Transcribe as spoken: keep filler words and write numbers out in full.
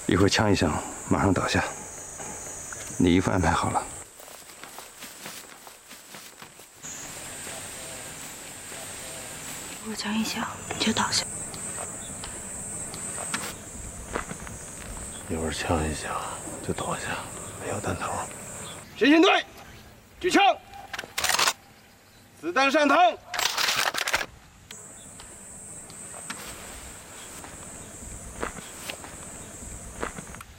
一会儿枪一响，马上倒下。你衣服安排好了。 一会儿枪一响就倒下。 一会儿枪一响就倒下，没有弹头。 先遣队，举枪，子弹上膛。